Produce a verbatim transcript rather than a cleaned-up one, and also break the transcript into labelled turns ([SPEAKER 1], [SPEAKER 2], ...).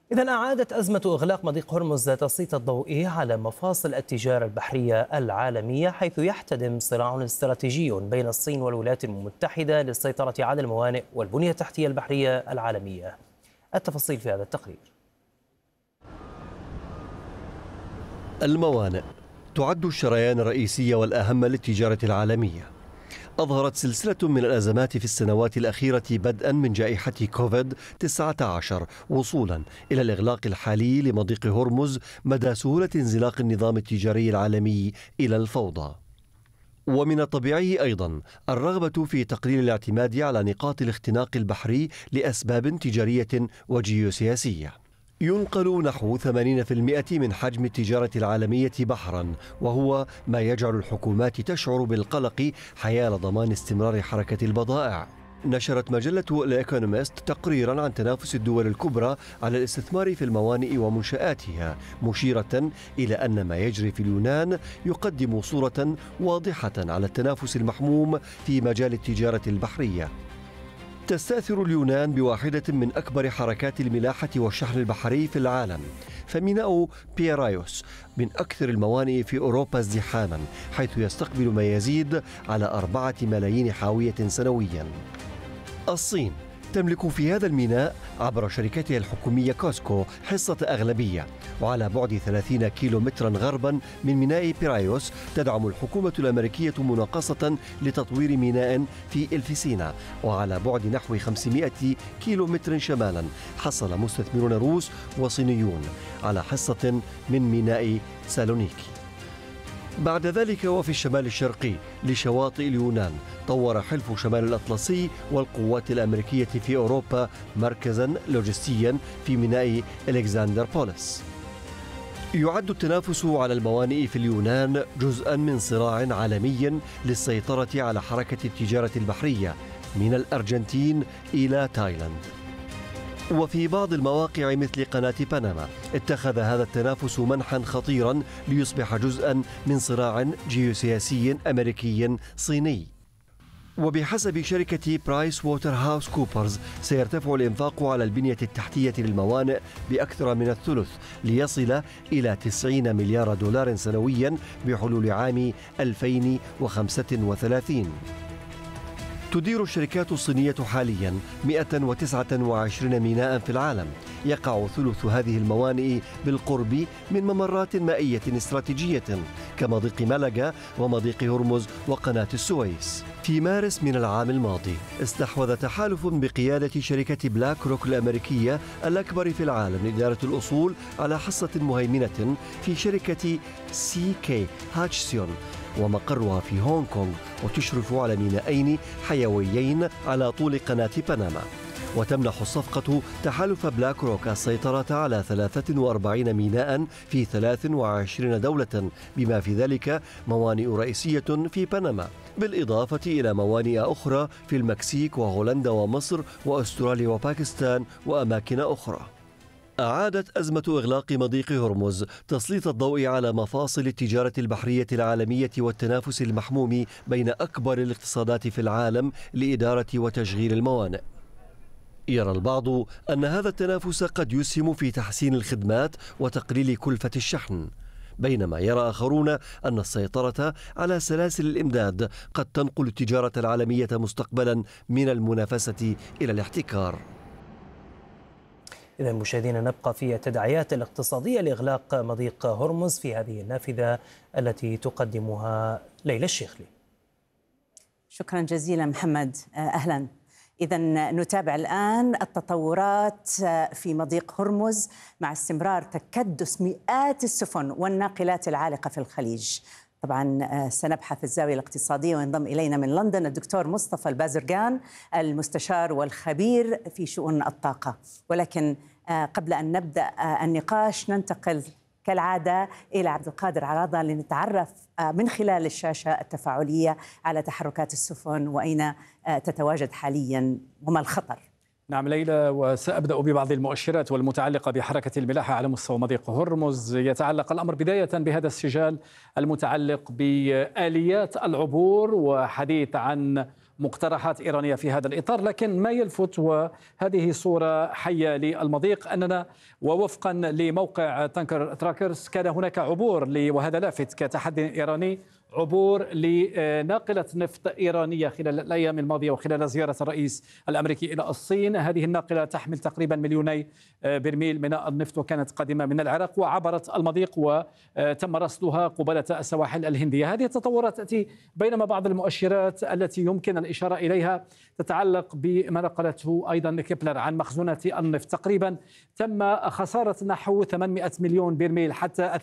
[SPEAKER 1] إذا أعادت أزمة إغلاق مضيق هرمز تسليط الضوء على مفاصل التجارة البحرية العالمية، حيث يحتدم صراع استراتيجي بين الصين والولايات المتحدة للسيطرة على الموانئ والبنية التحتية البحرية العالمية. التفاصيل في هذا التقرير.
[SPEAKER 2] الموانئ تعد الشريان الرئيسي والأهم للتجارة العالمية. أظهرت سلسلة من الأزمات في السنوات الأخيرة بدءا من جائحة كوفيد تسعة عشر وصولا إلى الإغلاق الحالي لمضيق هرمز مدى سهولة انزلاق النظام التجاري العالمي إلى الفوضى. ومن الطبيعي أيضا الرغبة في تقليل الاعتماد على نقاط الاختناق البحري لأسباب تجارية وجيوسياسية. ينقل نحو ثمانين بالمئة من حجم التجارة العالمية بحرا، وهو ما يجعل الحكومات تشعر بالقلق حيال ضمان استمرار حركة البضائع. نشرت مجلة الإيكونوميست تقريرا عن تنافس الدول الكبرى على الاستثمار في الموانئ ومنشآتها، مشيرة إلى أن ما يجري في اليونان يقدم صورة واضحة على التنافس المحموم في مجال التجارة البحرية. تستأثر اليونان بواحدة من أكبر حركات الملاحة والشحن البحري في العالم، فميناء بيرايوس من أكثر الموانئ في أوروبا ازدحاما، حيث يستقبل ما يزيد على أربعة ملايين حاوية سنويا. الصين تملك في هذا الميناء عبر شركتها الحكومية كوسكو حصة أغلبية، وعلى بعد ثلاثين كيلو مترا غربا من ميناء بيرايوس تدعم الحكومة الأمريكية مناقصة لتطوير ميناء في إلفسينا، وعلى بعد نحو خمسمائة كيلو متر شمالا حصل مستثمرون روس وصينيون على حصة من ميناء سالونيكي. بعد ذلك وفي الشمال الشرقي لشواطئ اليونان طور حلف شمال الأطلسي والقوات الأمريكية في أوروبا مركزا لوجستيا في ميناء إلكسندر بوليس. يعد التنافس على الموانئ في اليونان جزءا من صراع عالمي للسيطرة على حركة التجارة البحرية من الأرجنتين إلى تايلاند. وفي بعض المواقع مثل قناة بنما اتخذ هذا التنافس منحا خطيرا ليصبح جزءا من صراع جيوسياسي أمريكي صيني. وبحسب شركة برايس ووتر هاوس كوبرز سيرتفع الإنفاق على البنية التحتية للموانئ بأكثر من الثلث ليصل إلى تسعين مليار دولار سنويا بحلول عام ألفين وخمسة وثلاثين. تدير الشركات الصينية حاليا مئة وتسعة وعشرين ميناء في العالم، يقع ثلث هذه الموانئ بالقرب من ممرات مائية استراتيجية كمضيق ملقا ومضيق هرمز وقناة السويس. في مارس من العام الماضي استحوذ تحالف بقيادة شركة بلاك روك الأمريكية الأكبر في العالم لإدارة الأصول على حصة مهيمنة في شركة سي كي هاتشسون، ومقرها في هونغ كونغ، وتشرف على مينائين حيويين على طول قناة بنما. وتمنح الصفقة تحالف بلاك روك السيطرة على ثلاثة وأربعين ميناء في ثلاث وعشرين دولة، بما في ذلك موانئ رئيسية في بنما، بالإضافة إلى موانئ أخرى في المكسيك وهولندا ومصر وأستراليا وباكستان وأماكن أخرى. أعادت أزمة إغلاق مضيق هرمز تسليط الضوء على مفاصل التجارة البحرية العالمية والتنافس المحموم بين أكبر الاقتصادات في العالم لإدارة وتشغيل الموانئ. يرى البعض أن هذا التنافس قد يسهم في تحسين الخدمات وتقليل كلفة الشحن، بينما يرى آخرون أن السيطرة على سلاسل الإمداد قد تنقل التجارة العالمية مستقبلا من المنافسة إلى الاحتكار.
[SPEAKER 1] إذا مشاهدينا نبقى في التداعيات الاقتصادية لإغلاق مضيق هرمز في هذه النافذة التي تقدمها ليلى الشيخلي.
[SPEAKER 3] شكرا جزيلا محمد. أهلا. إذا نتابع الآن التطورات في مضيق هرمز مع استمرار تكدس مئات السفن والناقلات العالقة في الخليج. طبعا سنبحث الزاوية الاقتصادية، وينضم إلينا من لندن الدكتور مصطفى البازرقان المستشار والخبير في شؤون الطاقة. ولكن قبل أن نبدأ النقاش ننتقل كالعادة إلى عبد القادر عراضة لنتعرف من خلال الشاشة التفاعلية على تحركات السفن وأين تتواجد حاليا وما الخطر.
[SPEAKER 4] نعم ليلى، وسأبدأ ببعض المؤشرات والمتعلقة بحركة الملاحة على مستوى مضيق هرمز. يتعلق الأمر بداية بهذا السجال المتعلق بآليات العبور، وحديث عن مقترحات إيرانية في هذا الإطار. لكن ما يلفت وهذه صورة حية للمضيق أننا ووفقا لموقع تانكر تراكرز كان هناك عبور، وهذا لافت كتحدي إيراني، عبور لناقلة نفط إيرانية خلال الأيام الماضية وخلال زيارة الرئيس الأمريكي إلى الصين. هذه الناقلة تحمل تقريبا مليوني برميل من النفط وكانت قادمة من العراق وعبرت المضيق وتم رصدها قبالة السواحل الهندية. هذه التطورات تأتي بينما بعض المؤشرات التي يمكن الإشارة إليها تتعلق بما نقلته أيضا كيبلر عن مخزونات النفط. تقريبا تم خسارة نحو ثمانمئة مليون برميل حتى